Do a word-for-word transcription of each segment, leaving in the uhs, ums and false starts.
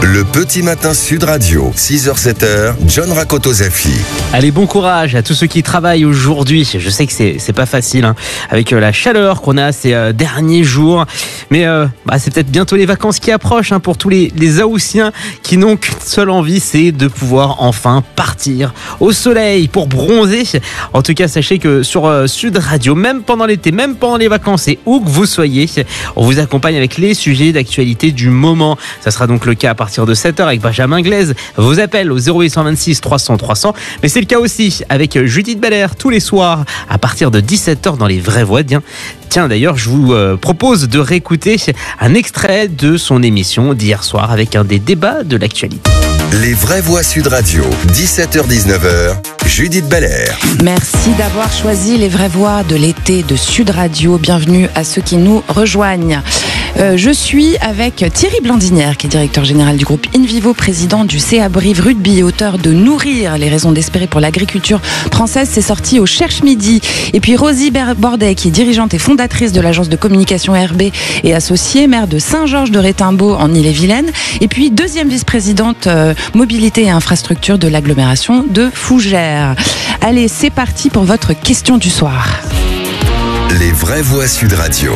Le petit matin Sud Radio, six heures sept heures, John Rakoto-Zafi. Allez, bon courage à tous ceux qui travaillent aujourd'hui. Je sais que c'est, c'est pas facile hein, avec euh, la chaleur qu'on a ces euh, derniers jours. Mais euh, bah, c'est peut-être bientôt les vacances qui approchent hein, pour tous les, les Haussiens qui n'ont qu'une seule envie, c'est de pouvoir enfin partir au soleil pour bronzer. En tout cas, sachez que sur euh, Sud Radio, même pendant l'été, même pendant les vacances et où que vous soyez, on vous accompagne avec les sujets d'actualité du moment. Ça sera donc le cas à partir de sept heures avec Benjamin Glaise. Vos appels au zéro huit vingt-six trois cents trois cents. Mais c'est le cas aussi avec Judith Belair tous les soirs à partir de dix-sept heures dans Les Vraies Voix. Tiens, d'ailleurs, je vous euh, propose de réécouter un extrait de son émission d'hier soir avec un des débats de l'actualité. Les Vraies Voix Sud Radio, dix-sept heures dix-neuf heures, Judith Belair. Merci d'avoir choisi Les Vraies Voix de l'été de Sud Radio. Bienvenue à ceux qui nous rejoignent. Euh, je suis avec Thierry Blandinière, qui est directeur général du groupe InVivo, président du C A Brive Rugby, auteur de Nourrir les raisons d'espérer pour l'agriculture française. C'est sorti au Cherche Midi. Et puis Rosie Bordet, qui est dirigeante et fondatrice de l'agence de communication R B et associée, maire de Saint-Georges-de-Rétimbaud en Ille-et-Vilaine. Et puis deuxième vice-présidente euh, mobilité et infrastructure de l'agglomération de Fougères. Allez, c'est parti pour votre question du soir. Les Vraies Voix Sud Radio.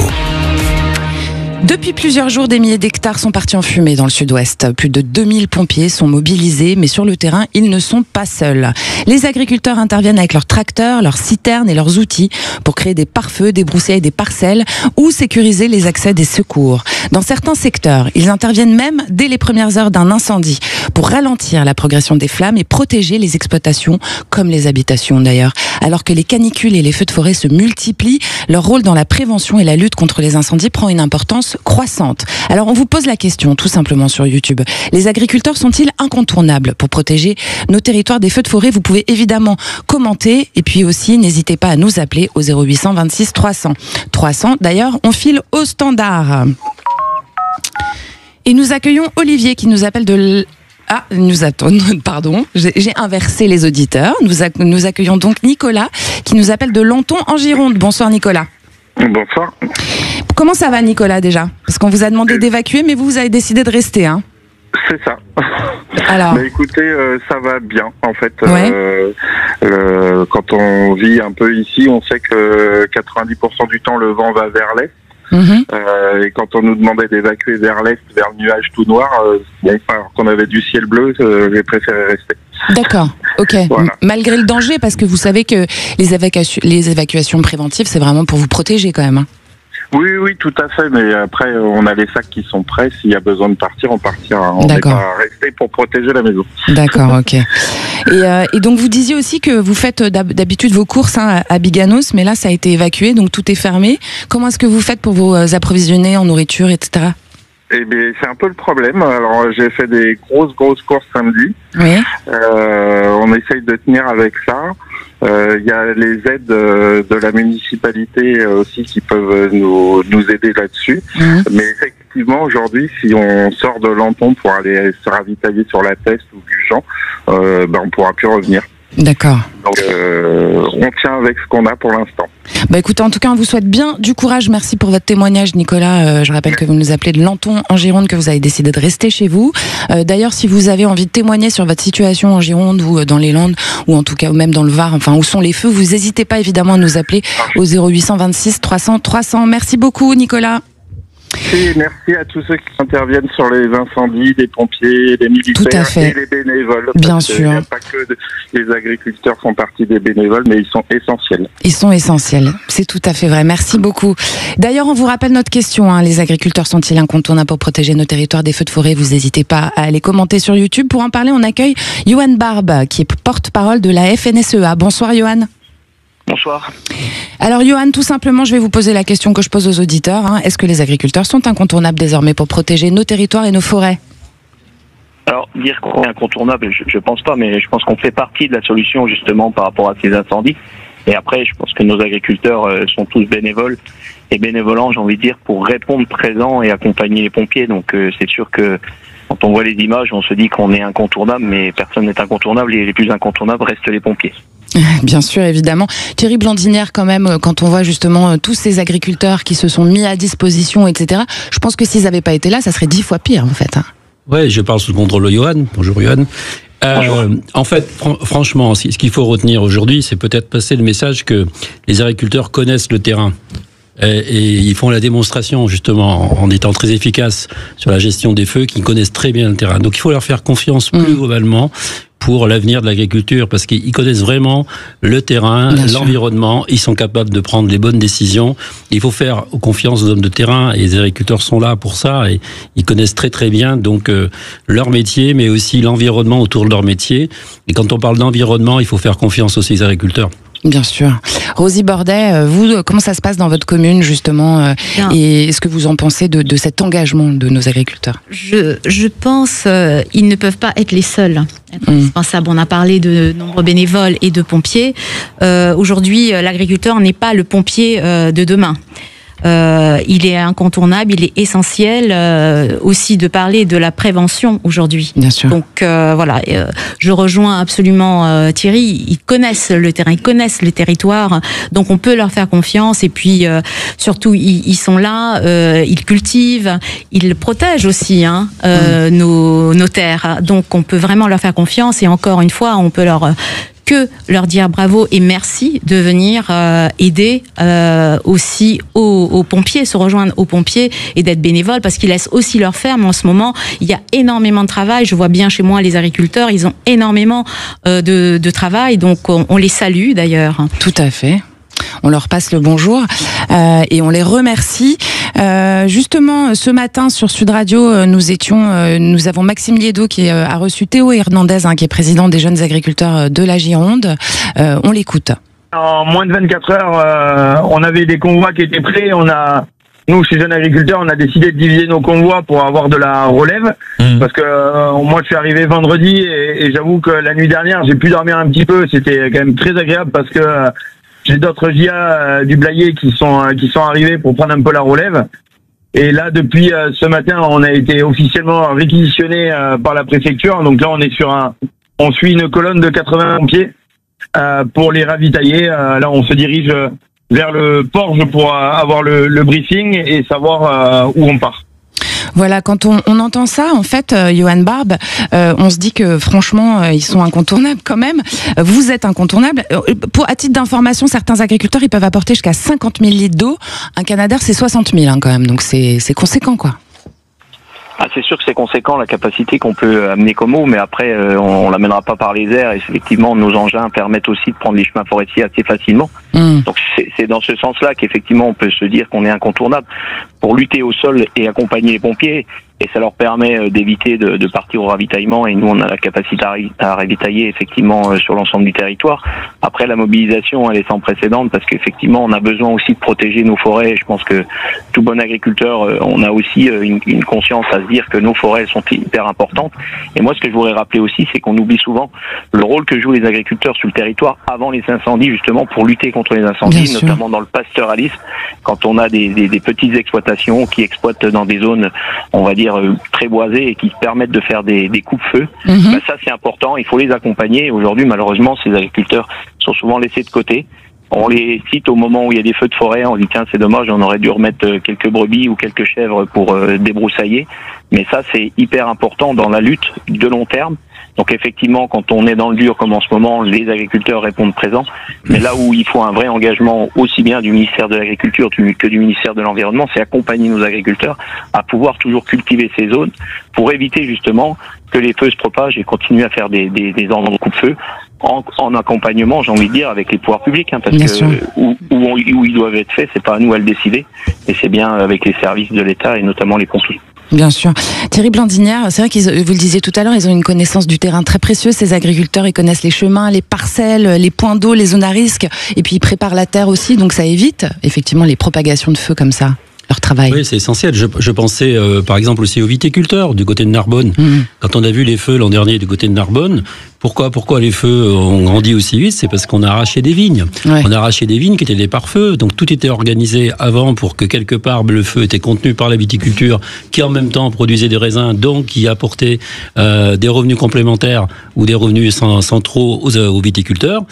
Depuis plusieurs jours, des milliers d'hectares sont partis en fumée dans le sud-ouest. Plus de deux mille pompiers sont mobilisés, mais sur le terrain, ils ne sont pas seuls. Les agriculteurs interviennent avec leurs tracteurs, leurs citernes et leurs outils pour créer des pare-feux, des broussailles, des parcelles ou sécuriser les accès des secours. Dans certains secteurs, ils interviennent même dès les premières heures d'un incendie pour ralentir la progression des flammes et protéger les exploitations, comme les habitations d'ailleurs. Alors que les canicules et les feux de forêt se multiplient, leur rôle dans la prévention et la lutte contre les incendies prend une importance croissante. Alors on vous pose la question tout simplement sur YouTube. Les agriculteurs sont-ils incontournables pour protéger nos territoires des feux de forêt? Vous pouvez évidemment commenter et puis aussi n'hésitez pas à nous appeler au zéro huit vingt-six trois cents trois cents. D'ailleurs, on file au standard. Et nous accueillons Olivier qui nous appelle de l... Ah, nous attendons, pardon, j'ai, j'ai inversé les auditeurs. Nous, ac- nous accueillons donc Nicolas qui nous appelle de Lanton en Gironde. Bonsoir Nicolas. Bonsoir. Comment ça va Nicolas déjà? Parce qu'on vous a demandé d'évacuer, mais vous, vous avez décidé de rester, hein? C'est ça. Alors. Bah, écoutez, euh, ça va bien en fait. Ouais. Euh, euh, quand on vit un peu ici, on sait que quatre-vingt-dix pour cent du temps le vent va vers l'est. Mmh. Euh, et quand on nous demandait d'évacuer vers l'est, vers le nuage tout noir, euh, bon, alors qu'on avait du ciel bleu, euh, j'ai préféré rester. D'accord, ok. Voilà. Malgré le danger, parce que vous savez que les, évacu- les évacuations préventives, c'est vraiment pour vous protéger quand même. Hein. Oui, oui, tout à fait. Mais après, on a les sacs qui sont prêts. S'il y a besoin de partir, on partira. On n'est pas resté pour protéger la maison. D'accord, ok. Et, euh, et donc, vous disiez aussi que vous faites d'habitude vos courses hein, à Biganos, mais là, ça a été évacué, donc tout est fermé. Comment est-ce que vous faites pour vous approvisionner en nourriture, et cetera? Eh bien, c'est un peu le problème. Alors, j'ai fait des grosses, grosses courses samedi. Oui. Euh, on essaye de tenir avec ça. Il euh, y a les aides euh, de la municipalité aussi qui peuvent nous, nous aider là-dessus. Mmh. Mais effectivement, aujourd'hui, si on sort de Lanton pour aller se ravitailler sur la Teste ou Gujan, euh, ben, on ne pourra plus revenir. D'accord. Donc, euh, on tient avec ce qu'on a pour l'instant. Bah écoutez, en tout cas, on vous souhaite bien du courage. Merci pour votre témoignage, Nicolas. Euh, je rappelle que vous nous appelez de Lanton en Gironde, que vous avez décidé de rester chez vous. Euh, d'ailleurs, si vous avez envie de témoigner sur votre situation en Gironde ou dans les Landes, ou en tout cas même dans le Var, enfin où sont les feux, vous n'hésitez pas évidemment à nous appeler au zéro huit vingt-six trois cents trois cents. Merci beaucoup, Nicolas. Et merci à tous ceux qui interviennent sur les incendies, des pompiers, des militaires et les bénévoles. Bien sûr. Il n'y a pas que de, les agriculteurs font partie des bénévoles, mais ils sont essentiels. Ils sont essentiels, c'est tout à fait vrai. Merci beaucoup. D'ailleurs, on vous rappelle notre question. Hein. Les agriculteurs sont-ils incontournables pour protéger nos territoires des feux de forêt? Vous n'hésitez pas à aller commenter sur YouTube. Pour en parler, on accueille Johan Barbe, qui est porte-parole de la F N S E A. Bonsoir Johan. Bonsoir. Alors Johan, tout simplement, je vais vous poser la question que je pose aux auditeurs. Hein. Est-ce que les agriculteurs sont incontournables désormais pour protéger nos territoires et nos forêts? Alors, dire qu'on est incontournable, je, je pense pas, mais je pense qu'on fait partie de la solution justement par rapport à ces incendies. Et après, je pense que nos agriculteurs euh, sont tous bénévoles et bénévolants, j'ai envie de dire, pour répondre présent et accompagner les pompiers. Donc euh, c'est sûr que quand on voit les images, on se dit qu'on est incontournable, mais personne n'est incontournable et les plus incontournables restent les pompiers. Bien sûr, évidemment. Thierry Blandinière, quand même, quand on voit justement tous ces agriculteurs qui se sont mis à disposition, et cetera, je pense que s'ils n'avaient pas été là, ça serait dix fois pire, en fait. Ouais, je parle sous le contrôle de Johan. Bonjour Johan. Euh, en fait, fr- franchement, ce qu'il faut retenir aujourd'hui, c'est peut-être passer le message que les agriculteurs connaissent le terrain. Et, et ils font la démonstration, justement, en étant très efficaces sur la gestion des feux, qu'ils connaissent très bien le terrain. Donc il faut leur faire confiance plus mmh. globalement pour l'avenir de l'agriculture, parce qu'ils connaissent vraiment le terrain, bien l'environnement, sûr. Ils sont capables de prendre les bonnes décisions. Il faut faire confiance aux hommes de terrain, et les agriculteurs sont là pour ça, et ils connaissent très très bien donc euh, leur métier, mais aussi l'environnement autour de leur métier. Et quand on parle d'environnement, il faut faire confiance aussi aux agriculteurs. Bien sûr. Rosie Bordet, vous, comment ça se passe dans votre commune, justement, Bien. Et est-ce que vous en pensez de, de cet engagement de nos agriculteurs ? Je, je pense euh, ils ne peuvent pas être les seuls. Être indispensables. On a parlé de nombreux bénévoles et de pompiers. Euh, aujourd'hui, l'agriculteur n'est pas le pompier euh, de demain. Euh, il est incontournable, il est essentiel euh, aussi de parler de la prévention aujourd'hui. Bien sûr. Donc euh, voilà, euh, je rejoins absolument euh, Thierry. Ils connaissent le terrain, ils connaissent le territoire, donc on peut leur faire confiance. Et puis euh, surtout, ils, ils sont là, euh, ils cultivent, ils protègent aussi hein, euh, mmh. nos, nos terres. Donc on peut vraiment leur faire confiance. Et encore une fois, on peut leur que leur dire bravo et merci de venir euh, aider euh, aussi aux, aux pompiers, se rejoindre aux pompiers et d'être bénévoles parce qu'ils laissent aussi leur ferme. En ce moment, il y a énormément de travail. Je vois bien chez moi les agriculteurs, ils ont énormément euh, de, de travail, donc on, on les salue d'ailleurs. Tout à fait. On leur passe le bonjour euh, et on les remercie. Euh, justement, ce matin sur Sud Radio, nous étions, euh, nous avons Maxime Liedo qui euh, a reçu Théo Hernandez, hein, qui est président des jeunes agriculteurs de la Gironde. Euh, on l'écoute. En moins de vingt-quatre heures, euh, on avait des convois qui étaient prêts. On a, nous, chez jeunes agriculteurs, on a décidé de diviser nos convois pour avoir de la relève, mmh. parce que euh, moi, je suis arrivé vendredi et, et j'avoue que la nuit dernière, j'ai pu dormir un petit peu. C'était quand même très agréable parce que euh, j'ai d'autres J A euh, du Blayais qui sont euh, qui sont arrivés pour prendre un peu la relève. Et là, depuis euh, ce matin, on a été officiellement réquisitionné euh, par la préfecture. Donc là, on est sur un, on suit une colonne de quatre-vingts pompiers euh, pour les ravitailler. Euh, là, on se dirige vers le Porge pour euh, avoir le, le briefing et savoir euh, où on part. Voilà, quand on, on entend ça, en fait, euh, Johan Barbe, euh, on se dit que franchement, euh, ils sont incontournables quand même. Vous êtes incontournables. Pour, à titre d'information, certains agriculteurs, ils peuvent apporter jusqu'à cinquante mille litres d'eau. Un Canadair, c'est soixante mille hein, quand même, donc c'est, c'est conséquent, quoi. Ah, c'est sûr que c'est conséquent la capacité qu'on peut amener comme eau, mais après euh, on, on l'amènera pas par les airs et effectivement nos engins permettent aussi de prendre les chemins forestiers assez facilement. Mmh. Donc c'est, c'est dans ce sens-là qu'effectivement on peut se dire qu'on est incontournable pour lutter au sol et accompagner les pompiers. Et ça leur permet d'éviter de, de partir au ravitaillement. Et nous, on a la capacité à ravitailler effectivement sur l'ensemble du territoire. Après, la mobilisation, elle est sans précédent parce qu'effectivement, on a besoin aussi de protéger nos forêts. Et je pense que tout bon agriculteur, on a aussi une, une conscience à se dire que nos forêts sont hyper importantes. Et moi, ce que je voudrais rappeler aussi, c'est qu'on oublie souvent le rôle que jouent les agriculteurs sur le territoire avant les incendies, justement pour lutter contre les incendies, notamment dans le pastoralisme. Quand on a des, des, des petites exploitations qui exploitent dans des zones, on va dire, très boisés et qui permettent de faire des, des coupe-feu. Mmh. Ben ça, c'est important. Il faut les accompagner. Aujourd'hui, malheureusement, ces agriculteurs sont souvent laissés de côté. On les cite au moment où il y a des feux de forêt. On dit, tiens, c'est dommage, on aurait dû remettre quelques brebis ou quelques chèvres pour euh, débroussailler. Mais ça, c'est hyper important dans la lutte de long terme. Donc effectivement, quand on est dans le dur comme en ce moment, les agriculteurs répondent présents. Mais là où il faut un vrai engagement aussi bien du ministère de l'Agriculture que du ministère de l'Environnement, c'est accompagner nos agriculteurs à pouvoir toujours cultiver ces zones pour éviter justement que les feux se propagent et continuer à faire des, des, des endroits de coupe-feu en, en accompagnement, j'ai envie de dire, avec les pouvoirs publics, hein, parce bien que sûr. où, où, on, où ils doivent être faits, c'est pas à nous à le décider, et c'est bien avec les services de l'État et notamment les pompiers. Bien sûr. Thierry Blandinière, c'est vrai qu'ils, vous le disiez tout à l'heure, ils ont une connaissance du terrain très précieuse. Ces agriculteurs, ils connaissent les chemins, les parcelles, les points d'eau, les zones à risque, et puis ils préparent la terre aussi, donc ça évite effectivement les propagations de feu comme ça. Leur travail. Oui, c'est essentiel. Je, je pensais euh, par exemple aussi aux viticulteurs du côté de Narbonne. Mmh. Quand on a vu les feux l'an dernier du côté de Narbonne, pourquoi, pourquoi les feux ont grandi aussi vite ? C'est parce qu'on a arraché des vignes. Ouais. On a arraché des vignes qui étaient des pare-feux. Donc tout était organisé avant pour que quelque part le feu était contenu par la viticulture, qui en même temps produisait des raisins, donc qui apportait euh, des revenus complémentaires ou des revenus centraux aux, aux viticulteurs.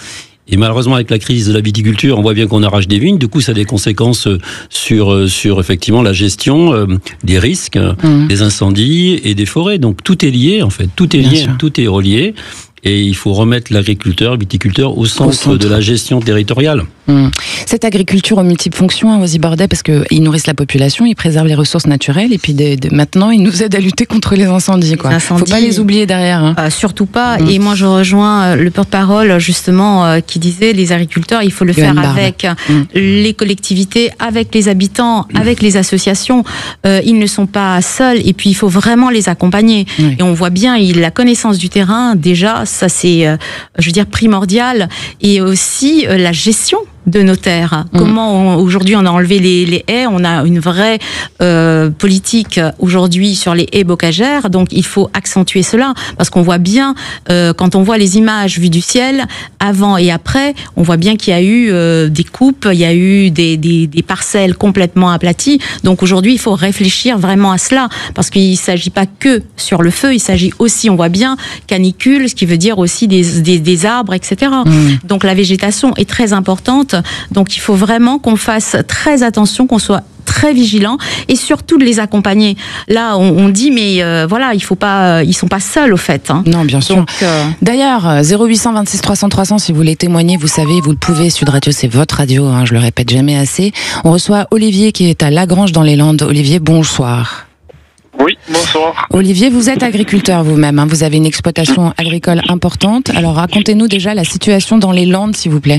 Et malheureusement, avec la crise de la viticulture, on voit bien qu'on arrache des vignes. Du coup, ça a des conséquences sur, sur effectivement la gestion euh, des risques, mmh. des incendies et des forêts. Donc tout est lié, en fait. Tout est bien lié, sûr. Tout est relié. Et il faut remettre l'agriculteur, le viticulteur au centre, au centre de la gestion territoriale. Mmh. Cette agriculture aux multiples fonctions, hein, Ozy Bordet, parce qu'ils nourrissent la population, ils préservent les ressources naturelles, et puis de, de, maintenant, ils nous aident à lutter contre les incendies. Il ne faut pas les oublier derrière. Hein. Euh, surtout pas. Mmh. Et moi, je rejoins le porte-parole, justement, euh, qui disait, les agriculteurs, il faut le faire avec mmh. les collectivités, avec les habitants, mmh. avec les associations. Euh, ils ne sont pas seuls, et puis il faut vraiment les accompagner. Mmh. Et on voit bien, il, la connaissance du terrain, déjà, ça c'est, euh, je veux dire, primordial. Et aussi euh, la gestion de nos terres. Mmh. Comment on, aujourd'hui on a enlevé les, les haies, on a une vraie euh, politique aujourd'hui sur les haies bocagères, donc il faut accentuer cela, parce qu'on voit bien, euh, quand on voit les images vues du ciel, avant et après, on voit bien qu'il y a eu euh, des coupes, il y a eu des, des, des parcelles complètement aplaties, donc aujourd'hui il faut réfléchir vraiment à cela, parce qu'il ne s'agit pas que sur le feu, il s'agit aussi, on voit bien, canicule, ce qui veut dire aussi des, des, des arbres, et cetera. Mmh. Donc la végétation est très importante. Donc il faut vraiment qu'on fasse très attention, qu'on soit très vigilant et surtout de les accompagner. Là, on, on dit, mais euh, voilà, il faut pas, euh, ils sont pas seuls au fait. Hein. Non, bien sûr. Donc, euh... D'ailleurs, zéro huit cent vingt-six trois cents trois cents, si vous voulez témoigner, vous savez, vous le pouvez. Sud Radio, c'est votre radio, hein, je le répète jamais assez. On reçoit Olivier qui est à Lagrange dans les Landes. Olivier, bonsoir. Oui, bonsoir. Olivier, vous êtes agriculteur vous-même, hein, vous avez une exploitation agricole importante. Alors racontez-nous déjà la situation dans les Landes, s'il vous plaît.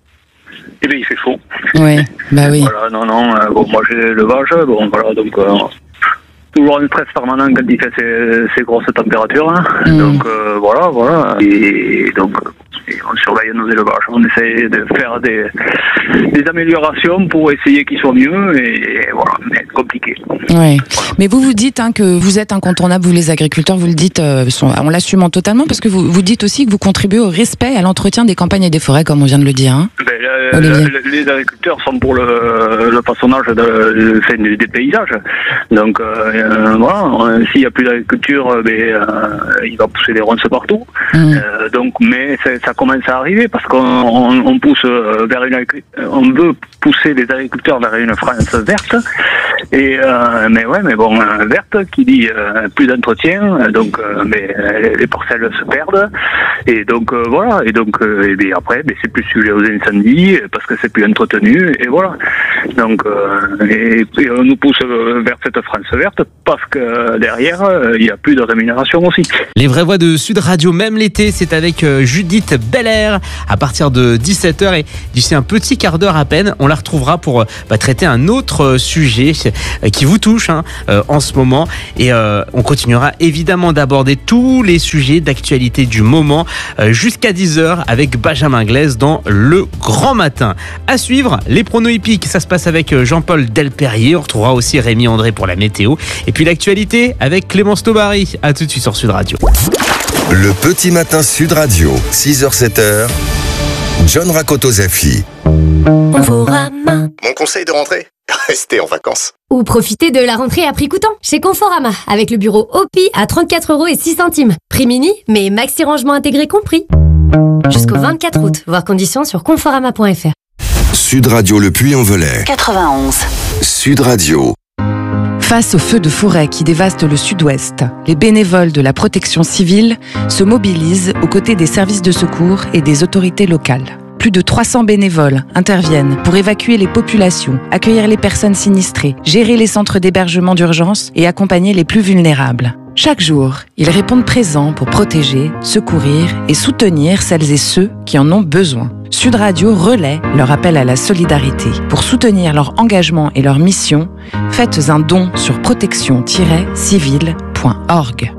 Eh bien, il fait chaud. Oui, bah oui. Voilà, non, non, euh, bon, moi j'ai l'élevage, bon, voilà, donc, euh, toujours un stress permanent quand il fait ces, ces grosses températures, hein. Mmh. Donc, euh, voilà, voilà, et donc, et on surveille nos élevages, on essaie de faire des, des améliorations pour essayer qu'ils soient mieux, et voilà, mais c'est compliqué. Oui, voilà. Mais vous vous dites hein, que vous êtes incontournable, vous les agriculteurs, vous le dites, euh, sont, on l'assume totalement, parce que vous, vous dites aussi que vous contribuez au respect et à l'entretien des campagnes et des forêts, comme on vient de le dire. Hein. Ben, euh, le, les agriculteurs sont pour le, le façonnage de, de, des paysages, donc euh, voilà, s'il n'y a plus d'agriculture, ben, euh, il va pousser des ronces partout, mmh. euh, donc, mais ça commence à arriver, parce qu'on on, on pousse vers une, on veut pousser les agriculteurs vers une France verte, et euh, mais ouais, mais bon, verte qui dit euh, plus d'entretien, donc euh, mais les parcelles se perdent, et donc euh, voilà, et donc euh, et bien après, ben, c'est plus sujet aux incendies parce que c'est plus entretenu, et voilà. Donc euh, et, et on nous pousse vers cette France verte parce que derrière il n'y a plus de rémunération aussi. Les vraies voix de Sud Radio, même l'été, c'est avec Judith Belair à partir de dix-sept heures, et d'ici un petit quart d'heure à peine, on la retrouvera pour bah, traiter un autre sujet qui vous touche hein, euh, en ce moment, et euh, on continuera évidemment d'aborder tous les sujets d'actualité du moment euh, jusqu'à dix heures avec Benjamin Glaise dans Le Grand Matin. À suivre, les pronos hippiques, ça se passe avec Jean-Paul Delperrier, on retrouvera aussi Rémi André pour la météo, et puis l'actualité avec Clémence Taubary. À tout de suite sur Sud Radio. Le petit matin Sud Radio, six heures sept heures, John Rakoto-Zafi. Conforama. Mon conseil de rentrée, restez en vacances. Ou profitez de la rentrée à prix coûtant chez Conforama, avec le bureau O P I à trente-quatre euros et six centimes. Prix mini, mais maxi rangement intégré compris. Jusqu'au vingt-quatre août, voir conditions sur conforama point f r. Sud Radio Le Puy-en-Velay. quatre-vingt-onze. Sud Radio. Face aux feux de forêt qui dévastent le sud-ouest, les bénévoles de la protection civile se mobilisent aux côtés des services de secours et des autorités locales. Plus de trois cents bénévoles interviennent pour évacuer les populations, accueillir les personnes sinistrées, gérer les centres d'hébergement d'urgence et accompagner les plus vulnérables. Chaque jour, ils répondent présents pour protéger, secourir et soutenir celles et ceux qui en ont besoin. Sud Radio relaie leur appel à la solidarité. Pour soutenir leur engagement et leur mission, faites un don sur protection tiret civile point org.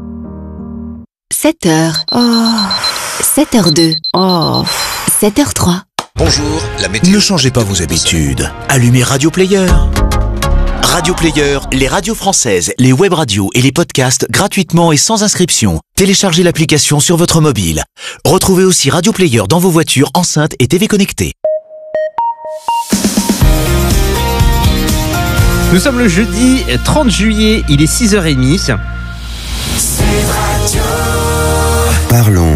sept heures. Oh. sept heures deux. Oh. sept heures trois. Bonjour, la météo. Ne changez pas vos habitudes. Allumez Radio Player. Radio Player, les radios françaises, les web radios et les podcasts gratuitement et sans inscription. Téléchargez l'application sur votre mobile. Retrouvez aussi Radio Player dans vos voitures, enceintes et T V connectées. Nous sommes le jeudi trente juillet, il est six heures trente. Parlons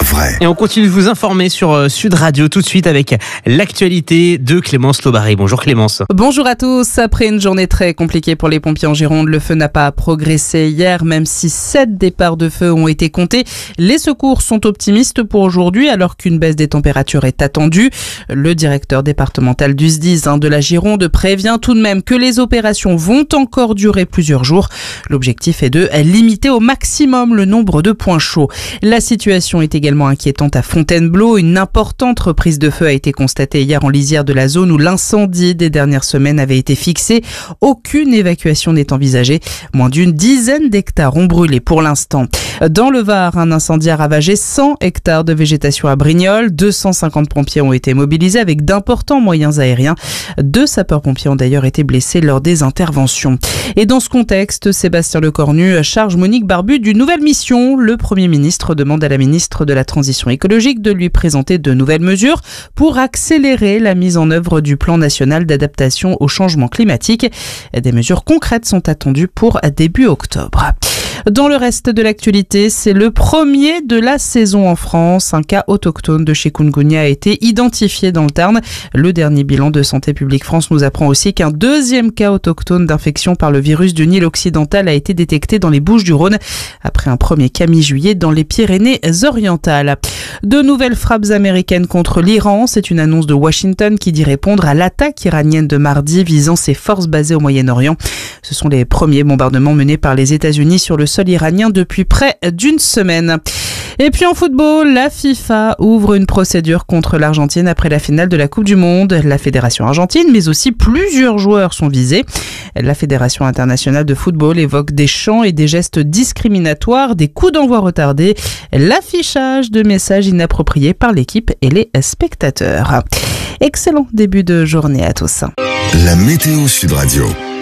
vrai. Et on continue de vous informer sur Sud Radio tout de suite avec l'actualité de Clémence Lobaré. Bonjour Clémence. Bonjour à tous. Après une journée très compliquée pour les pompiers en Gironde, le feu n'a pas progressé hier, même si sept départs de feu ont été comptés. Les secours sont optimistes pour aujourd'hui alors qu'une baisse des températures est attendue. Le directeur départemental du S D I S hein, de la Gironde prévient tout de même que les opérations vont encore durer plusieurs jours. L'objectif est de limiter au maximum le nombre de points chauds. La situation est également inquiétante à Fontainebleau. Une importante reprise de feu a été constatée hier en lisière de la zone où l'incendie des dernières semaines avait été fixé. Aucune évacuation n'est envisagée. Moins d'une dizaine d'hectares ont brûlé pour l'instant. Dans le Var, un incendie a ravagé cent hectares de végétation à Brignoles. deux cent cinquante pompiers ont été mobilisés avec d'importants moyens aériens. Deux sapeurs-pompiers ont d'ailleurs été blessés lors des interventions. Et dans ce contexte, Sébastien Lecornu charge Monique Barbu d'une nouvelle mission. Le Premier ministre demande à la ministre de la Transition écologique de lui présenter de nouvelles mesures pour accélérer la mise en œuvre du plan national d'adaptation au changement climatique. Des mesures concrètes sont attendues pour début octobre. Dans le reste de l'actualité, c'est le premier de la saison en France. Un cas autochtone de chikungunya a été identifié dans le Tarn. Le dernier bilan de Santé publique France nous apprend aussi qu'un deuxième cas autochtone d'infection par le virus du Nil occidental a été détecté dans les Bouches-du-Rhône après un premier cas mi-juillet dans les Pyrénées-Orientales. De nouvelles frappes américaines contre l'Iran. C'est une annonce de Washington qui dit répondre à l'attaque iranienne de mardi visant ses forces basées au Moyen-Orient. Ce sont les premiers bombardements menés par les États-Unis sur le sol iranien depuis près d'une semaine. Et puis en football, la FIFA ouvre une procédure contre l'Argentine après la finale de la Coupe du Monde. La Fédération argentine, mais aussi plusieurs joueurs sont visés. La Fédération internationale de football évoque des chants et des gestes discriminatoires, des coups d'envoi retardés, l'affichage de messages inappropriés par l'équipe et les spectateurs. Excellent début de journée à tous. La météo Sud Radio.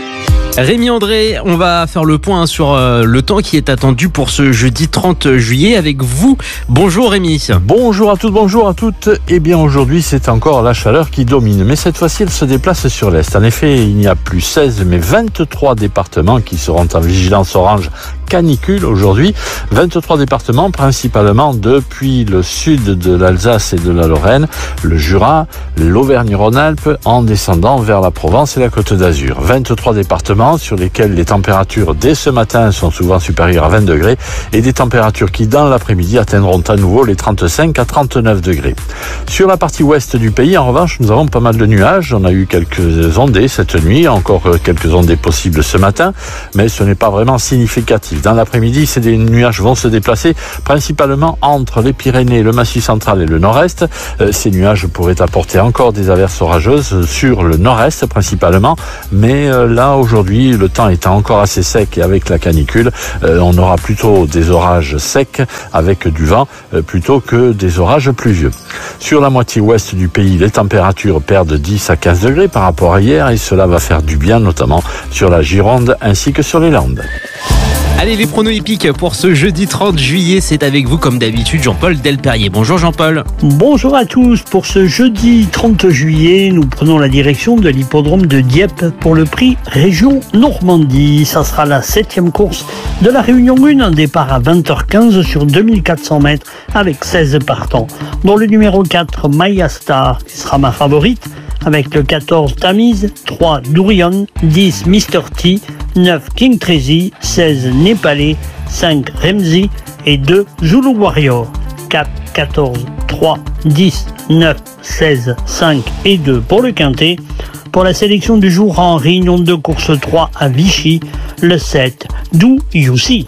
Rémi André, on va faire le point sur le temps qui est attendu pour ce jeudi trente juillet avec vous. Bonjour Rémi. Bonjour à toutes, bonjour à toutes. Eh bien aujourd'hui c'est encore la chaleur qui domine, mais cette fois-ci elle se déplace sur l'est. En effet, il n'y a plus seize mais vingt-trois départements qui seront en vigilance orange canicule aujourd'hui. vingt-trois départements principalement depuis le sud de l'Alsace et de la Lorraine, le Jura, l'Auvergne-Rhône-Alpes en descendant vers la Provence et la Côte d'Azur. vingt-trois départements sur lesquels les températures dès ce matin sont souvent supérieures à vingt degrés et des températures qui dans l'après-midi atteindront à nouveau les trente-cinq à trente-neuf degrés. Sur la partie ouest du pays, en revanche, nous avons pas mal de nuages. On a eu quelques ondées cette nuit, encore quelques ondées possibles ce matin, mais ce n'est pas vraiment significatif. Dans l'après-midi, ces nuages vont se déplacer principalement entre les Pyrénées, le Massif central et le nord-est. Ces nuages pourraient apporter encore des averses orageuses sur le nord-est principalement, mais là aujourd'hui, le temps étant encore assez sec et avec la canicule, euh, on aura plutôt des orages secs avec du vent euh, plutôt que des orages pluvieux. Sur la moitié ouest du pays, les températures perdent dix à quinze degrés par rapport à hier et cela va faire du bien notamment sur la Gironde ainsi que sur les Landes. Allez, les pronos hippiques pour ce jeudi trente juillet, c'est avec vous comme d'habitude Jean-Paul Delperrier. Bonjour Jean-Paul. Bonjour à tous. Pour ce jeudi trente juillet, nous prenons la direction de l'hippodrome de Dieppe pour le prix Région Normandie. Ça sera la septième course de la Réunion un, un départ à vingt heures quinze sur deux mille quatre cents mètres avec seize partants. Dans le numéro quatre, Maya Star, qui sera ma favorite, avec le quatorze Tamise, trois Dourion, dix Mister T, neuf King Trazy, seize Népalais, cinq Remzi et deux Zulu Warrior. quatre, quatorze, trois, dix, neuf, seize, cinq et deux pour le quintet. Pour la sélection du jour en réunion de course trois à Vichy, le sept Do You See.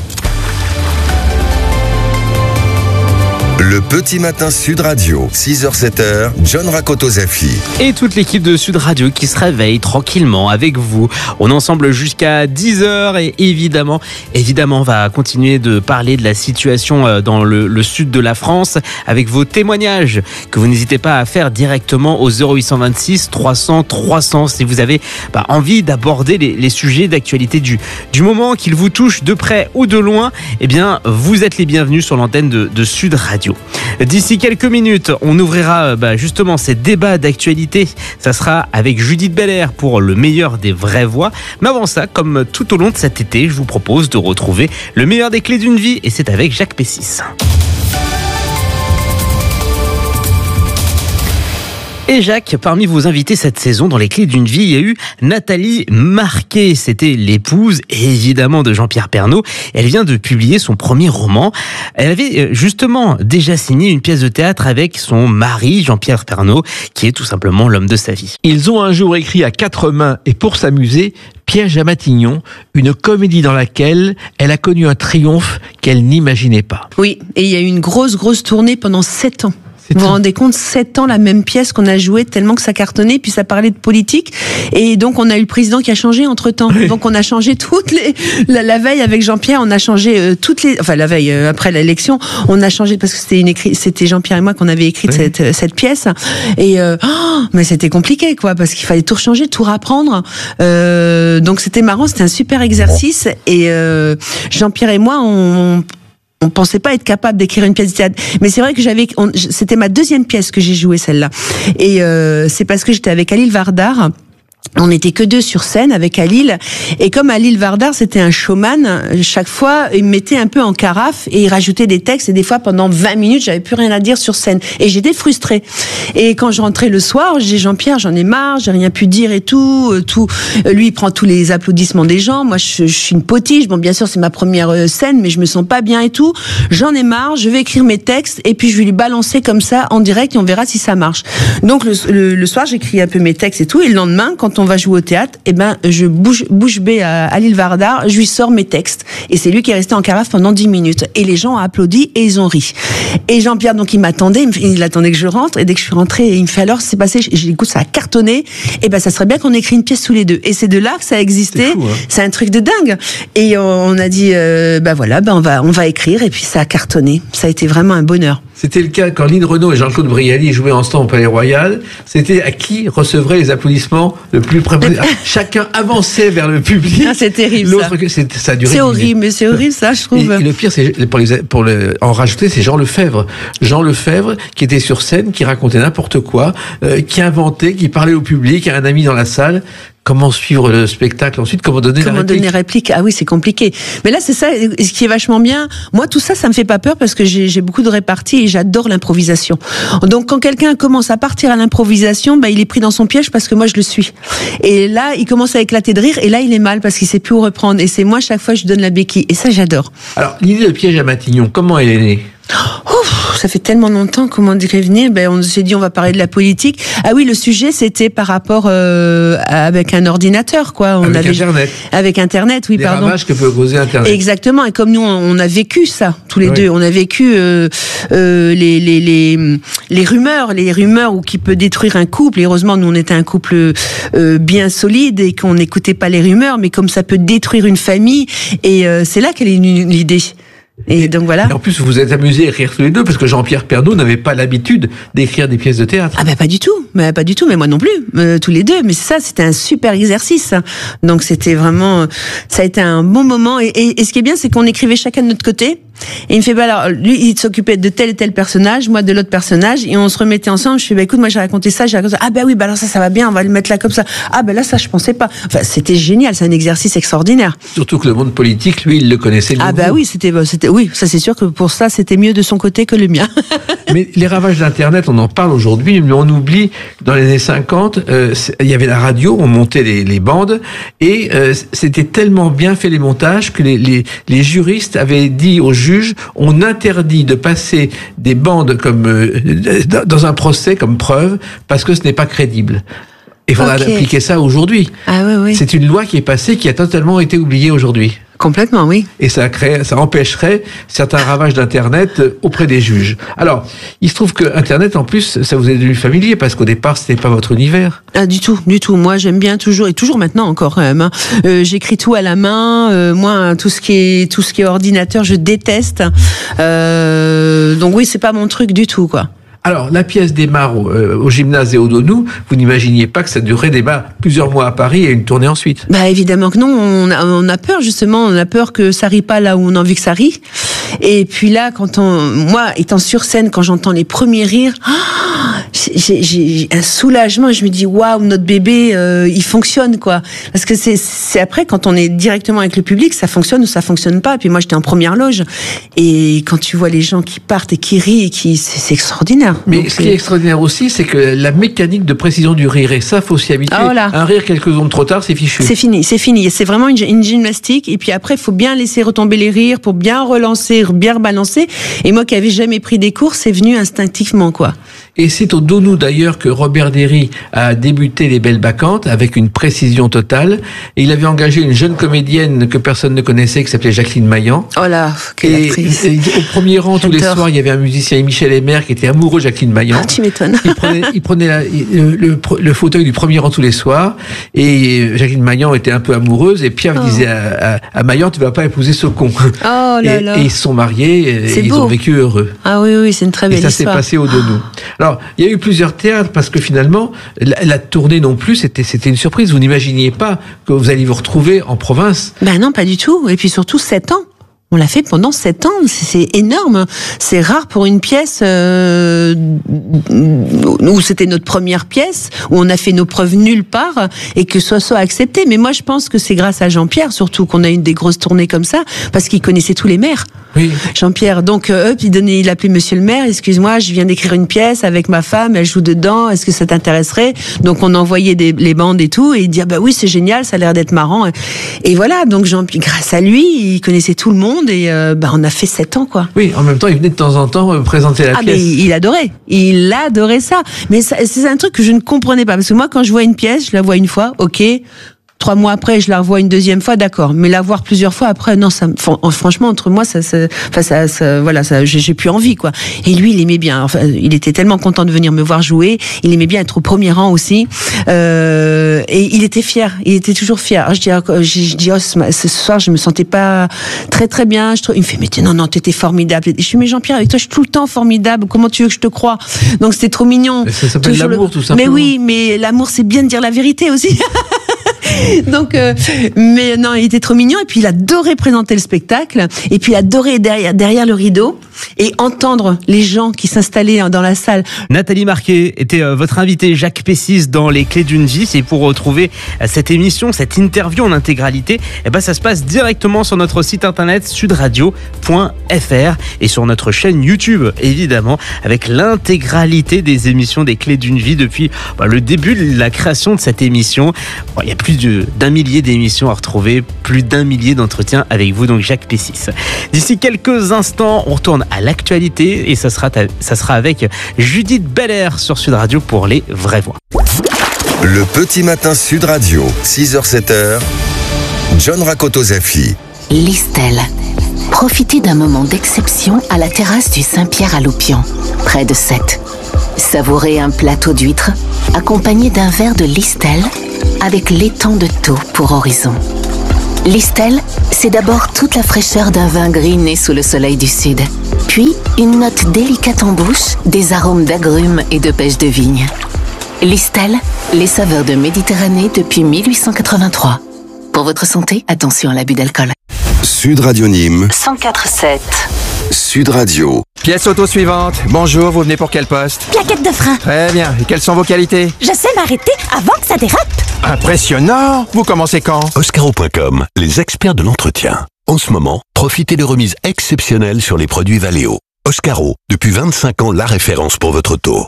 Le petit matin Sud Radio, six heures sept heures, John Rakoto-Zafi. Et toute l'équipe de Sud Radio qui se réveille tranquillement avec vous. On est ensemble jusqu'à dix heures et évidemment, évidemment, on va continuer de parler de la situation dans le, le sud de la France avec vos témoignages que vous n'hésitez pas à faire directement au zéro huit cent vingt-six trois cents trois cents si vous avez bah, envie d'aborder les, les sujets d'actualité du, du moment, qu'ils vous touchent de près ou de loin. Eh bien, vous êtes les bienvenus sur l'antenne de, de Sud Radio. D'ici quelques minutes, on ouvrira bah, justement ces débats d'actualité. Ça sera avec Judith Belair pour le meilleur des vraies voix. Mais avant ça, comme tout au long de cet été, je vous propose de retrouver le meilleur des clés d'une vie et c'est avec Jacques Pessis. Et Jacques, parmi vos invités cette saison dans les clés d'une vie, il y a eu Nathalie Marquet. C'était l'épouse, évidemment, de Jean-Pierre Pernaut. Elle vient de publier son premier roman. Elle avait justement déjà signé une pièce de théâtre avec son mari, Jean-Pierre Pernaut, qui est tout simplement l'homme de sa vie. Ils ont un jour écrit à quatre mains et pour s'amuser, Piège à Matignon, une comédie dans laquelle elle a connu un triomphe qu'elle n'imaginait pas. Oui, et il y a eu une grosse, grosse tournée pendant sept ans. Vous vous rendez compte, sept ans, la même pièce qu'on a jouée tellement que ça cartonnait, puis ça parlait de politique. Et donc, on a eu le président qui a changé entre-temps. Oui. Donc, on a changé toutes les... La, la veille, avec Jean-Pierre, on a changé euh, toutes les... Enfin, la veille, euh, après l'élection, on a changé, parce que c'était une écrit... c'était Jean-Pierre et moi qu'on avait écrit oui. cette, cette pièce. Et, euh, oh, mais c'était compliqué, quoi, parce qu'il fallait tout changer, tout rapprendre. Euh, donc, c'était marrant, c'était un super exercice. Et euh, Jean-Pierre et moi, on... On pensait pas être capable d'écrire une pièce de théâtre, mais c'est vrai que j'avais, on, c'était ma deuxième pièce que j'ai jouée, celle-là, et euh, c'est parce que j'étais avec Alil Vardar. On n'était que deux sur scène avec Alil, et comme Alil Vardar c'était un showman, chaque fois il me mettait un peu en carafe et il rajoutait des textes, et des fois pendant vingt minutes j'avais plus rien à dire sur scène et j'étais frustrée. Et quand je rentrais le soir, j'ai Jean-Pierre, j'en ai marre, j'ai rien pu dire et tout, tout. Lui il prend tous les applaudissements des gens, moi je, je suis une potiche, bon bien sûr c'est ma première scène mais je me sens pas bien et tout. J'en ai marre, je vais écrire mes textes et puis je vais lui balancer comme ça en direct et on verra si ça marche. Donc le, le, le soir j'écris un peu mes textes et tout, et le lendemain quand on va jouer au théâtre, eh ben, je bouge, bouge bée à Alil Vardar, je lui sors mes textes. Et c'est lui qui est resté en carafe pendant dix minutes. Et les gens ont applaudi et ils ont ri. Et Jean-Pierre, donc, il m'attendait, il attendait que je rentre, et dès que je suis rentrée, il me fait alors, c'est passé, j'ai écoute, ça a cartonné, et ben, ça serait bien qu'on écrit une pièce tous les deux. Et c'est de là que ça a existé. C'est, fou, hein. C'est un truc de dingue. Et on a dit, euh, ben voilà, ben, on va, on va écrire, et puis ça a cartonné. Ça a été vraiment un bonheur. C'était le cas quand Lynn Renaud et Jean-Claude Brialy jouaient ensemble au Palais Royal. C'était à qui recevrait les applaudissements le plus près. Chacun avançait vers le public. Ah, c'est terrible. L'autre, ça. C'est, ça a duré. C'est horrible, mais c'est horrible ça, je trouve. Et, et le pire, c'est pour, les, pour le, en rajouter, c'est Jean Lefebvre. Jean Lefebvre qui était sur scène, qui racontait n'importe quoi, euh, qui inventait, qui parlait au public, à un ami dans la salle. Comment suivre le spectacle ensuite? Comment donner Comment la réplique? donner réplique? Ah oui, c'est compliqué. Mais là, c'est ça, ce qui est vachement bien. Moi, tout ça, ça me fait pas peur parce que j'ai, j'ai beaucoup de réparties et j'adore l'improvisation. Donc, quand quelqu'un commence à partir à l'improvisation, bah, il est pris dans son piège parce que moi, je le suis. Et là, il commence à éclater de rire et là, il est mal parce qu'il sait plus où reprendre. Et c'est moi, chaque fois, je lui donne la béquille. Et ça, j'adore. Alors, l'idée de Piège à Matignon, comment elle est née? Ouf, ça fait tellement longtemps comment dire venir. Ben on s'est dit on va parler de la politique. Ah oui, le sujet c'était par rapport euh, avec un ordinateur quoi. On avec avait, Internet. Avec Internet, oui les pardon. Les ravages que peut causer Internet. Exactement. Et comme nous on a vécu ça tous les oui. deux, on a vécu euh, euh, les, les les les rumeurs, les rumeurs ou qui peut détruire un couple. Et heureusement nous on était un couple euh, bien solide et qu'on n'écoutait pas les rumeurs, mais comme ça peut détruire une famille. Et euh, c'est là qu'elle est l'idée. Et donc voilà. Et en plus, vous vous êtes amusés à écrire tous les deux parce que Jean-Pierre Pernaut n'avait pas l'habitude d'écrire des pièces de théâtre. Ah ben pas du tout, mais pas du tout, mais moi non plus, euh, tous les deux. Mais ça, c'était un super exercice. Donc c'était vraiment, ça a été un bon moment. Et, et, et ce qui est bien, c'est qu'on écrivait chacun de notre côté. Et il me fait, bah alors, lui, il s'occupait de tel et tel personnage, moi de l'autre personnage, et on se remettait ensemble. Je fais, bah écoute, moi j'ai raconté ça, j'ai raconté ça. Ah bah oui, bah alors ça, ça va bien, on va le mettre là comme ça. Ah bah là, ça, je pensais pas. Enfin, c'était génial, c'est un exercice extraordinaire. Surtout que le monde politique, lui, il le connaissait. Ah bah oui, c'était, bah, c'était, oui, ça c'est sûr que pour ça, c'était mieux de son côté que le mien. Mais les ravages d'Internet, on en parle aujourd'hui, mais on oublie, dans les années cinquante, euh, il y avait la radio, on montait les, les bandes, et euh, c'était tellement bien fait les montages que les, les, les juristes avaient dit aux juges, on interdit de passer des bandes comme euh, dans un procès comme preuve parce que ce n'est pas crédible. Il faudra okay. appliquer ça aujourd'hui. Ah oui, oui. C'est une loi qui est passée qui a totalement été oubliée aujourd'hui. Complètement, oui. Et ça crée, ça empêcherait certains ravages d'Internet auprès des juges. Alors, il se trouve que Internet, en plus, ça vous est devenu familier parce qu'au départ, c'était pas votre univers. Ah, du tout, du tout. Moi, j'aime bien toujours et toujours maintenant encore quand même. Hein. Euh, j'écris tout à la main. Euh, moi, tout ce qui est tout ce qui est ordinateur, je déteste. Euh, donc oui, c'est pas mon truc du tout, quoi. Alors, la pièce démarre au, euh, au gymnase Théodonou. Vous n'imaginiez pas que ça durerait débat plusieurs mois à Paris et une tournée ensuite? Bah évidemment que non. On a, on a peur justement. On a peur que ça rie pas là où on a envie que ça rie. Et puis là, quand on, moi, étant sur scène, quand j'entends les premiers rires, oh, j'ai, j'ai un soulagement. Je me dis waouh, notre bébé, euh, il fonctionne quoi. Parce que c'est, c'est après quand on est directement avec le public, ça fonctionne ou ça fonctionne pas. Et puis moi, j'étais en première loge, et quand tu vois les gens qui partent et qui rient, et qui, c'est, c'est extraordinaire. Mais Donc, ce qui est extraordinaire aussi, c'est que la mécanique de précision du rire, et ça, faut s'y habituer. Ah, voilà. Un rire quelques secondes trop tard, c'est fichu. C'est fini, c'est fini. C'est vraiment une, une gymnastique. Et puis après, il faut bien laisser retomber les rires pour bien relancer, bien rebalancer. Et moi qui avais jamais pris des cours, c'est venu instinctivement, quoi. Et c'est au Donou d'ailleurs que Robert Derry a débuté Les Belles Bacchantes avec une précision totale. Et il avait engagé une jeune comédienne que personne ne connaissait qui s'appelait Jacqueline Maillan. Oh là, quelle et, actrice. Et au premier rang, tous les soirs, il y avait un musicien, Michel Emer, qui était amoureux de Jacqueline Maillan. Ah, tu m'étonnes. Il prenait, il prenait la, le, le, le fauteuil du premier rang tous les soirs. Et Jacqueline Maillan était un peu amoureuse. Et Pierre oh. disait à, à, à Maillan, tu vas pas épouser ce con. Oh là et, là. et ils se sont mariés. C'est et beau. Ils ont vécu heureux. Ah oui, oui, c'est une très belle histoire. Et ça histoire. s'est passé au Donou. Alors, il y a eu plusieurs théâtres parce que finalement, la, la tournée non plus, c'était, c'était une surprise. Vous n'imaginiez pas que vous alliez vous retrouver en province. Ben non, pas du tout. Et puis surtout, sept ans. On l'a fait pendant sept ans, c'est énorme. C'est rare pour une pièce euh, où c'était notre première pièce, où on a fait nos preuves nulle part et que ce soit accepté. Mais moi, je pense que c'est grâce à Jean-Pierre, surtout, qu'on a eu des grosses tournées comme ça, parce qu'il connaissait tous les maires. Oui. Jean-Pierre, donc, euh, il donnait, il appelait Monsieur le maire. Excuse-moi, je viens d'écrire une pièce avec ma femme, elle joue dedans. Est-ce que ça t'intéresserait? Donc, on envoyait des, les bandes et tout, et il dit, bah oui, c'est génial, ça a l'air d'être marrant. Et voilà, donc Jean, grâce à lui, il connaissait tout le monde. Et euh, bah, on a fait sept ans, quoi. Oui, en même temps, il venait de temps en temps euh, présenter la ah, pièce. Mais il adorait. Il adorait ça. Mais ça, c'est un truc que je ne comprenais pas. Parce que moi, quand je vois une pièce, je la vois une fois, ok. Trois mois après, je la revois une deuxième fois, d'accord. Mais la voir plusieurs fois après, non, ça, franchement, entre moi, ça, ça, enfin, ça, ça voilà, ça, j'ai, j'ai plus envie, quoi. Et lui, il aimait bien. Enfin, il était tellement content de venir me voir jouer. Il aimait bien être au premier rang aussi. Euh, et il était fier. Il était toujours fier. Alors, je dis, je, je dis, oh, ce soir, je me sentais pas très, très bien. Je trouve, il me fait, mais non, non, t'étais formidable. Je suis, mais Jean-Pierre, avec toi, je suis tout le temps formidable. Comment tu veux que je te croie? Donc, c'était trop mignon. Ça s'appelle toujours l'amour, le... tout simplement. Mais oui, mais l'amour, c'est bien de dire la vérité aussi. Donc, euh, mais non, il était trop mignon. Et puis, il adorait présenter le spectacle. Et puis, il adorait derrière, derrière le rideau et entendre les gens qui s'installaient dans la salle. Nathalie Marquet était euh, votre invitée, Jacques Pessis, dans Les Clés d'une vie. Et pour retrouver euh, cette émission, cette interview en intégralité, eh ben, ça se passe directement sur notre site internet sudradio point f r et sur notre chaîne YouTube, évidemment, avec l'intégralité des émissions des Clés d'une vie depuis bah, le début de la création de cette émission. Bon, il y a plus de, d'un millier d'émissions à retrouver, plus d'un millier d'entretiens avec vous, donc Jacques Pessis. D'ici quelques instants, on retourne à l'actualité et ça sera, ça sera avec Judith Belair sur Sud Radio pour les vraies voix. Le petit matin Sud Radio, six heures sept heures, John Rakoto-Zafi. Listel. Profitez d'un moment d'exception à la terrasse du Saint-Pierre à Loupian, près de Sète. Savourez un plateau d'huîtres accompagné d'un verre de Listel avec l'étang de Thau pour horizon. Listel, c'est d'abord toute la fraîcheur d'un vin gris né sous le soleil du sud. Puis, une note délicate en bouche, des arômes d'agrumes et de pêche de vigne. Listel, les saveurs de Méditerranée depuis mille huit cent quatre-vingt-trois. Pour votre santé, attention à l'abus d'alcool. Sud Radio Nîmes. cent quatre sept. Sud Radio. Pièce auto suivante. Bonjour, vous venez pour quel poste? Plaquette de frein. Très bien. Et quelles sont vos qualités? Je sais m'arrêter avant que ça dérape. Impressionnant. Vous commencez quand? Oscaro point com, les experts de l'entretien. En ce moment, profitez de remises exceptionnelles sur les produits Valeo. Oscaro, depuis vingt-cinq ans, la référence pour votre auto.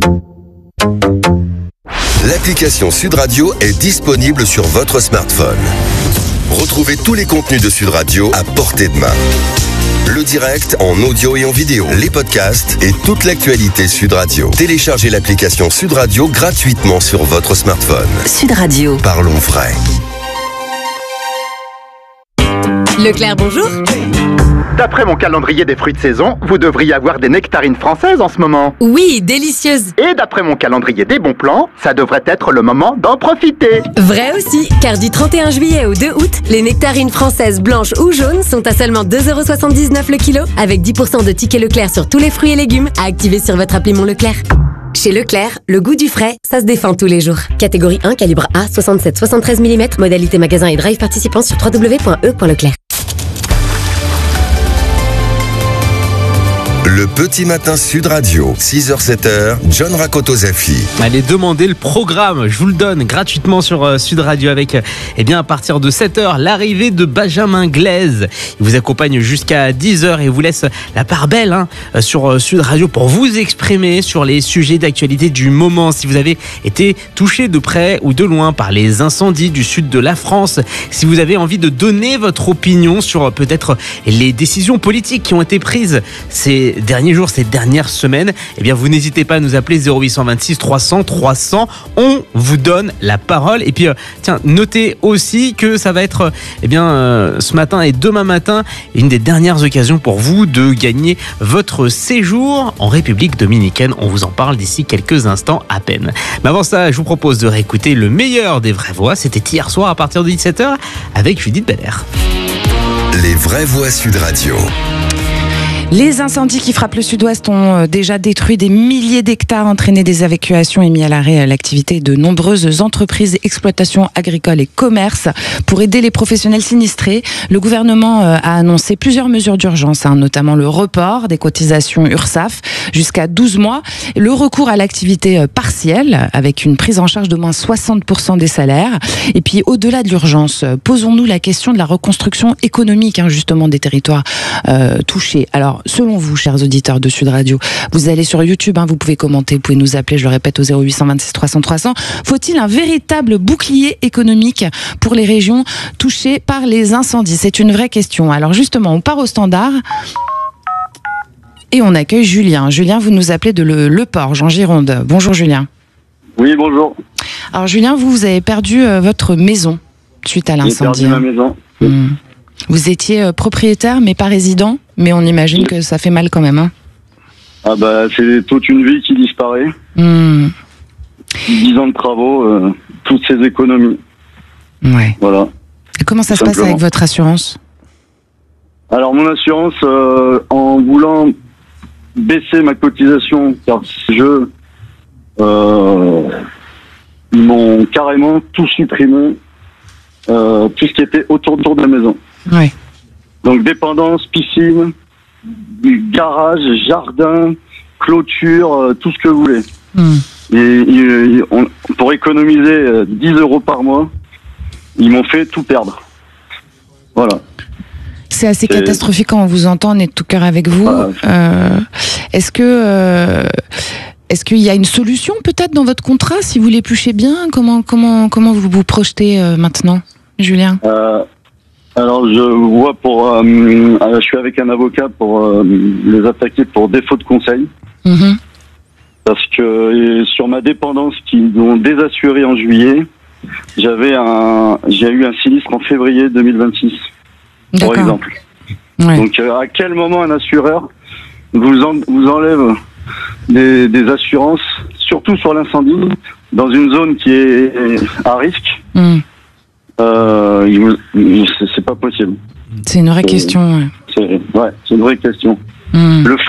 L'application Sud Radio est disponible sur votre smartphone. Retrouvez tous les contenus de Sud Radio à portée de main. Le direct en audio et en vidéo, les podcasts et toute l'actualité Sud Radio. Téléchargez l'application Sud Radio gratuitement sur votre smartphone. Sud Radio. Parlons vrai. Leclerc, bonjour. D'après mon calendrier des fruits de saison, vous devriez avoir des nectarines françaises en ce moment. Oui, délicieuses. Et d'après mon calendrier des bons plans, ça devrait être le moment d'en profiter. Vrai aussi, car du trente et un juillet au deux août, les nectarines françaises blanches ou jaunes sont à seulement deux euros soixante-dix-neuf le kilo, avec dix pour cent de tickets Leclerc sur tous les fruits et légumes à activer sur votre appli Mon Leclerc. Chez Leclerc, le goût du frais, ça se défend tous les jours. Catégorie un, calibre A, soixante-sept soixante-treize millimètres, modalité magasin et drive participant sur w w w point e point leclerc. Le petit matin Sud Radio, six heures sept heures, John Rakoto-Zafi. Allez, demandez le programme, je vous le donne gratuitement sur euh, Sud Radio avec, euh, eh bien, à partir de sept heures, l'arrivée de Benjamin Glaise. Il vous accompagne jusqu'à dix heures et vous laisse la part belle hein, sur euh, Sud Radio pour vous exprimer sur les sujets d'actualité du moment. Si vous avez été touché de près ou de loin par les incendies du sud de la France, si vous avez envie de donner votre opinion sur euh, peut-être les décisions politiques qui ont été prises ces derniers jours, ces dernières semaines, eh bien vous n'hésitez pas à nous appeler zéro huit deux six trois cents trois cents. On vous donne la parole. Et puis euh, tiens, notez aussi que ça va être euh, eh bien euh, ce matin et demain matin une des dernières occasions pour vous de gagner votre séjour en République dominicaine. On vous en parle d'ici quelques instants à peine. Mais avant ça, je vous propose de réécouter le meilleur des vraies voix. C'était hier soir à partir de dix-sept heures avec Judith Belair. Les vraies voix Sud Radio. Les incendies qui frappent le sud-ouest ont déjà détruit des milliers d'hectares, entraîné des évacuations et mis à l'arrêt l'activité de nombreuses entreprises, exploitations agricoles et commerces. Pour aider les professionnels sinistrés, le gouvernement a annoncé plusieurs mesures d'urgence, hein, notamment le report des cotisations URSSAF jusqu'à douze mois, le recours à l'activité partielle avec une prise en charge d'au moins soixante pour cent des salaires. Et puis au-delà de l'urgence, posons-nous la question de la reconstruction économique hein, justement des territoires euh, touchés. Alors selon vous, chers auditeurs de Sud Radio, vous allez sur YouTube, hein, vous pouvez commenter, vous pouvez nous appeler, je le répète, au zéro huit deux six trois cents trois cents. Faut-il un véritable bouclier économique pour les régions touchées par les incendies? C'est une vraie question. Alors justement, on part au standard et on accueille Julien. Julien, vous nous appelez de Le, Le Porge, en Gironde. Bonjour Julien. Oui, bonjour. Alors Julien, vous, vous avez perdu euh, votre maison suite à l'incendie. J'ai perdu ma maison. Mmh. Vous étiez euh, propriétaire mais pas résident, mais on imagine que ça fait mal quand même. Hein. Ah bah c'est toute une vie qui disparaît. Mmh. Dix ans de travaux, euh, toutes ces économies. Ouais. Voilà. Et comment ça se passe avec votre assurance? Alors mon assurance, euh, en voulant baisser ma cotisation, car je, euh, ils m'ont carrément tout supprimé, euh, tout ce qui était autour, autour de la maison. Ouais. Donc dépendance, piscine, garage, jardin, clôture, euh, tout ce que vous voulez. Mmh. Et, et on, pour économiser euh, dix euros par mois, ils m'ont fait tout perdre. Voilà. C'est assez catastrophique quand on vous entend, on est de tout cœur avec vous. Ah, euh, est-ce que euh, est-ce qu'il y a une solution peut-être dans votre contrat si vous l'épluchez bien? Comment comment comment vous vous projetez euh, maintenant, Julien? euh, Alors je vois pour, euh, je suis avec un avocat pour euh, les attaquer pour défaut de conseil. Mmh. Parce que sur ma dépendance qui ont désassuré en juillet, j'avais un, j'ai eu un sinistre en février deux mille vingt-six. Par exemple. Ouais. Donc, euh, à quel moment un assureur vous, en, vous enlève des, des assurances, surtout sur l'incendie, dans une zone qui est à risque? mm. euh, c'est, c'est pas possible. C'est une vraie c'est, question. Ouais. C'est, ouais, c'est une vraie question. Mm. Le